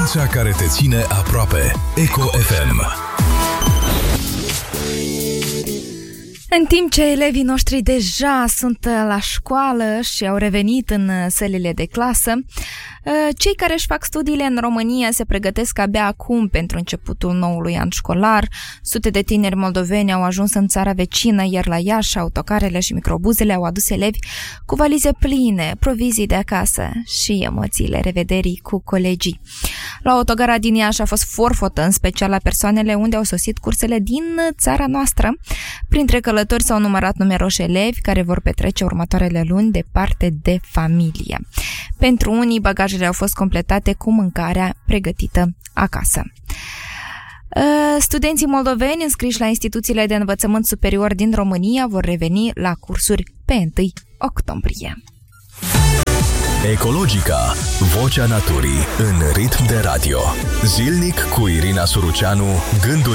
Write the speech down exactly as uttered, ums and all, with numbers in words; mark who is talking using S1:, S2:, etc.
S1: Vocea care te ține aproape. Eco F M.
S2: În timp ce elevii noștri deja sunt la școală și au revenit în sălile de clasă, cei care își fac studiile în România se pregătesc abia acum pentru începutul noului an școlar. Sute de tineri moldoveni au ajuns în țara vecină, iar la Iași autocarele și microbuzele au adus elevi cu valize pline, provizii de acasă și emoțiile revederii cu colegii. La autogara din Iași a fost forfotă, în special la persoanele unde au sosit cursele din țara noastră. Printre călători s-au numărat numeroși elevi care vor petrece următoarele luni departe de familie. Pentru unii, bagajele au fost completate cu mâncarea pregătită acasă. Studenții moldoveni înscriși la instituțiile de învățământ superior din România vor reveni la cursuri pe întâi octombrie.
S1: Ecologica, vocea naturii în ritm de radio. Zilnic cu Irina Suruceanu, gânduri